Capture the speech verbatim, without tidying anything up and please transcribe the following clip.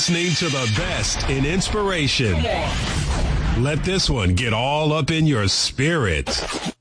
listening to the best in inspiration. Let this one get all up in your spirit.